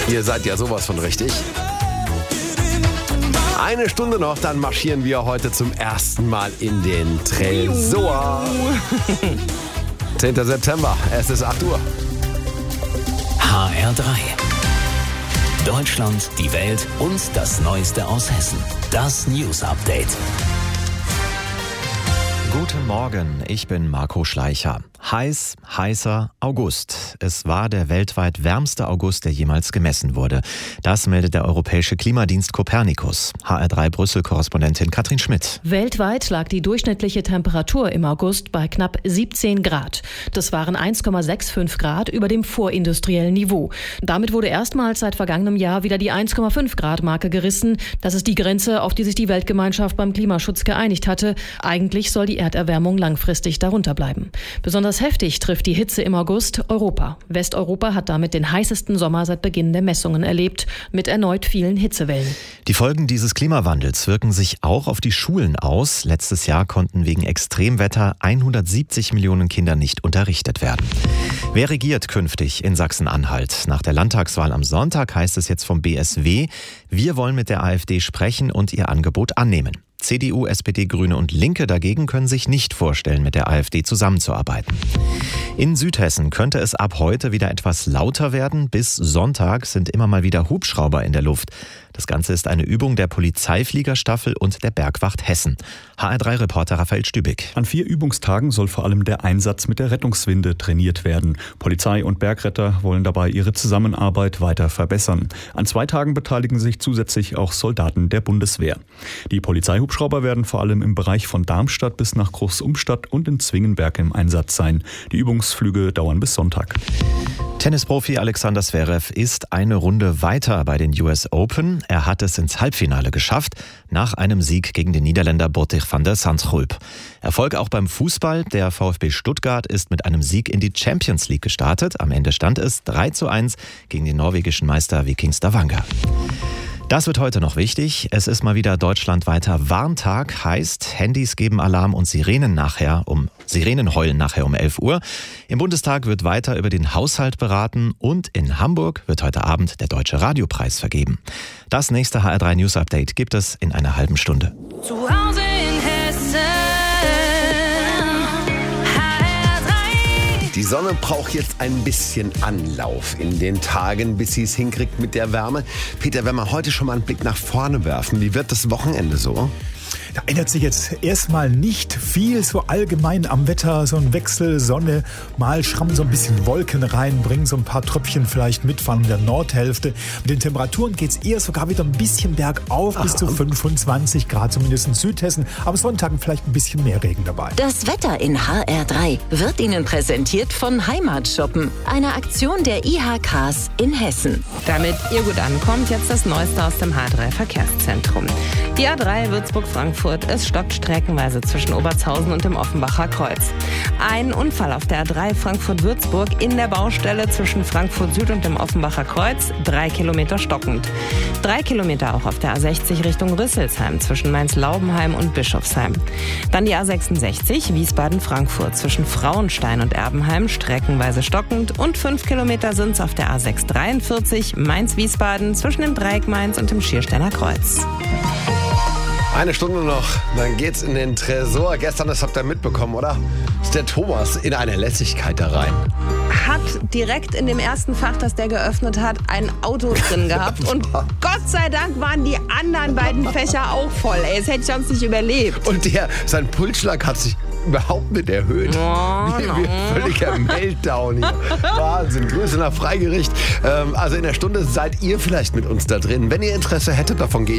Ihr seid ja sowas von richtig. Eine Stunde noch, dann marschieren wir heute zum ersten Mal in den Tresor. 10. September, es ist 8 Uhr. HR3. Deutschland, die Welt und das Neueste aus Hessen. Das News Update. Guten Morgen, ich bin Marco Schleicher. Heißer August. Es war der weltweit wärmste August, der jemals gemessen wurde. Das meldet der Europäische Klimadienst Copernicus. HR3 Brüssel-Korrespondentin Katrin Schmidt. Weltweit lag die durchschnittliche Temperatur im August bei knapp 17 Grad. Das waren 1,65 Grad über dem vorindustriellen Niveau. Damit wurde erstmals seit vergangenem Jahr wieder die 1,5 Grad Marke gerissen. Das ist die Grenze, auf die sich die Weltgemeinschaft beim Klimaschutz geeinigt hatte. Eigentlich soll die Erderwärmung langfristig darunter bleiben. Besonders heftig trifft die Hitze im August Europa. Westeuropa hat damit den heißesten Sommer seit Beginn der Messungen erlebt, mit erneut vielen Hitzewellen. Die Folgen dieses Klimawandels wirken sich auch auf die Schulen aus. Letztes Jahr konnten wegen Extremwetter 170 Millionen Kinder nicht unterrichtet werden. Wer regiert künftig in Sachsen-Anhalt? Nach der Landtagswahl am Sonntag heißt es jetzt vom BSW, wir wollen mit der AfD sprechen und ihr Angebot annehmen. CDU, SPD, Grüne und Linke dagegen können sich nicht vorstellen, mit der AfD zusammenzuarbeiten. In Südhessen könnte es ab heute wieder etwas lauter werden. Bis Sonntag sind immer mal wieder Hubschrauber in der Luft. Das Ganze ist eine Übung der Polizeifliegerstaffel und der Bergwacht Hessen. HR3-Reporter Raphael Stübig. An 4 Übungstagen soll vor allem der Einsatz mit der Rettungswinde trainiert werden. Polizei und Bergretter wollen dabei ihre Zusammenarbeit weiter verbessern. An 2 Tagen beteiligen sich zusätzlich auch Soldaten der Bundeswehr. Die Polizeihubschrauber werden vor allem im Bereich von Darmstadt bis nach Großumstadt und in Zwingenberg im Einsatz sein. Die Übungsflüge dauern bis Sonntag. Tennisprofi Alexander Zverev ist eine Runde weiter bei den US Open. Er hat es ins Halbfinale geschafft, nach einem Sieg gegen den Niederländer Botic van der Zandschulp. Erfolg auch beim Fußball. Der VfB Stuttgart ist mit einem Sieg in die Champions League gestartet. Am Ende stand es 3:1 gegen den norwegischen Meister Viking Stavanger. Das wird heute noch wichtig. Es ist mal wieder deutschlandweiter Warntag. Heißt, Handys geben Alarm und Sirenen heulen nachher um 11 Uhr. Im Bundestag wird weiter über den Haushalt beraten und in Hamburg wird heute Abend der Deutsche Radiopreis vergeben. Das nächste HR3 News Update gibt es in einer halben Stunde. Zu Hause in Hessen. Die Sonne braucht jetzt ein bisschen Anlauf in den Tagen, bis sie es hinkriegt mit der Wärme. Peter, wenn wir heute schon mal einen Blick nach vorne werfen, wie wird das Wochenende so? Da ändert sich jetzt erstmal nicht viel so allgemein am Wetter. So ein Wechsel, Sonne, mal schrammen so ein bisschen Wolken rein, bringen so ein paar Tröpfchen vielleicht mit von der Nordhälfte. Mit den Temperaturen geht es eher sogar wieder ein bisschen bergauf, bis zu 25 Grad, zumindest in Südhessen. Am Sonntag vielleicht ein bisschen mehr Regen dabei. Das Wetter in HR3 wird Ihnen präsentiert von Heimatshoppen, einer Aktion der IHKs in Hessen. Damit ihr gut ankommt, jetzt das Neueste aus dem H3-Verkehrszentrum. Die A3 Würzburg-Frankfurt. Es stockt streckenweise zwischen Obertshausen und dem Offenbacher Kreuz. Ein Unfall auf der A3 Frankfurt-Würzburg in der Baustelle zwischen Frankfurt Süd und dem Offenbacher Kreuz. 3 Kilometer stockend. 3 Kilometer auch auf der A60 Richtung Rüsselsheim zwischen Mainz-Laubenheim und Bischofsheim. Dann die A66 Wiesbaden-Frankfurt zwischen Frauenstein und Erbenheim. Streckenweise stockend. Und 5 Kilometer sind es auf der A643 Mainz-Wiesbaden zwischen dem Dreieck Mainz und dem Schiersteiner Kreuz. Eine Stunde noch, dann geht's in den Tresor. Gestern, das habt ihr mitbekommen, oder? Ist der Thomas in eine Lässigkeit da rein. Hat direkt in dem ersten Fach, das der geöffnet hat, ein Auto drin gehabt. Und Gott sei Dank waren die anderen beiden Fächer auch voll. Ey, das hätte ich sonst nicht überlebt. Und sein Pulsschlag hat sich überhaupt nicht erhöht. Wie völliger Meltdown hier. Wahnsinn. Grüße nach Freigericht. Also in der Stunde seid ihr vielleicht mit uns da drin. Wenn ihr Interesse hättet, davon gehe